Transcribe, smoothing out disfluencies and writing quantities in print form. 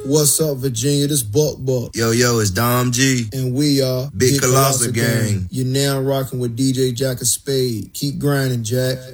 What's up, Virginia? This Buck. Yo, it's Dom G. And we are Big Colossal Gang. You're now rocking with DJ Jack of Spade. Keep grinding, Jack.